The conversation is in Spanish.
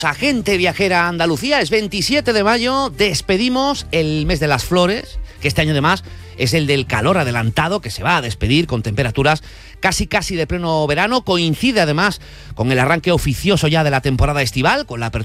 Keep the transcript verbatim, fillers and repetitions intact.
Gente viajera a Andalucía, es veintisiete de mayo, despedimos el mes de las flores, que este año además es el del calor adelantado, que se va a despedir con temperaturas casi casi de pleno verano. Coincide además con el arranque oficioso ya de la temporada estival, con la apertura